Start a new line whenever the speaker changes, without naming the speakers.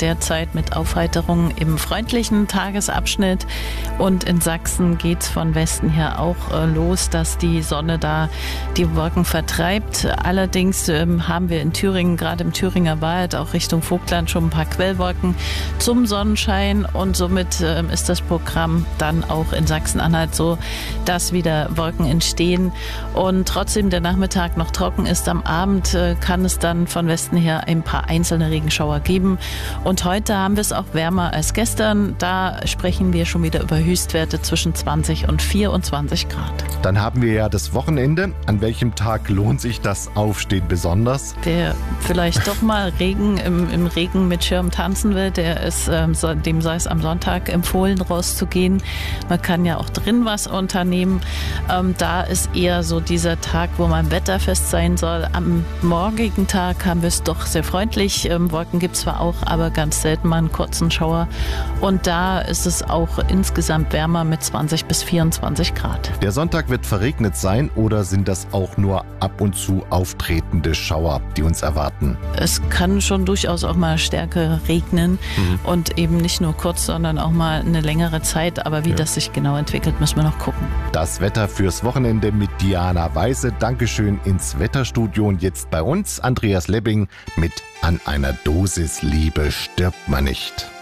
derzeit mit Aufheiterung im freundlichen Tagesabschnitt. Und in Sachsen geht es von Westen her auch los, dass die Sonne da die Wolken vertreibt. Allerdings haben wir in Thüringen, gerade im Thüringer Wald, auch Richtung Vogtland schon ein paar Quellwolken zum Sonnenschein. Und somit ist das Programm dann auch in Sachsen-Anhalt so, dass wieder Wolken entstehen und trotzdem der Nachmittag noch trocken ist. Am Abend kann es dann von Westen her ein paar einzelne Regenschauer geben. Und heute haben wir es auch wärmer als gestern. Da sprechen wir schon wieder über Höchstwerte zwischen 20 und 24 Grad.
Dann haben wir ja das Wochenende. An welchem Tag lohnt sich das Aufstehen besonders?
Wer vielleicht doch mal im Regen mit Schirm tanzen will, dem sei es am Sonntag empfohlen, rauszugehen. Man kann ja auch drin was unternehmen. Da ist eher so dieser Tag, wo man wetterfest sein soll. Am morgigen Tag haben wir es doch sehr freundlich. Wolken gibt es zwar auch, aber ganz selten mal einen kurzen Schauer. Und da ist es auch insgesamt wärmer mit 20 bis 24 Grad.
Der Sonntag wird verregnet sein oder sind das auch nur ab und zu auftretende Schauer, die uns erwarten?
Es kann schon durchaus auch mal stärker regnen und eben nicht nur kurz, sondern auch mal eine längere Zeit. Aber wie das sich genau entwickelt, müssen wir noch gucken.
Das Wetter fürs Wochenende mit Diana Weise. Dankeschön ins Wetterstudio und jetzt bei uns Andreas Lebbing mit An einer Dosis Liebe stirbt man nicht.